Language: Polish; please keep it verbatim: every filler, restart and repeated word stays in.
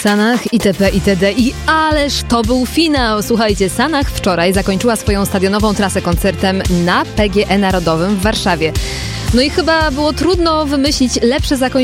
Sanach, itp., itd. I ależ to był finał. Słuchajcie, Sanach wczoraj zakończyła swoją stadionową trasę koncertem na P G E Narodowym w Warszawie. No i chyba było trudno wymyślić lepsze zakończenie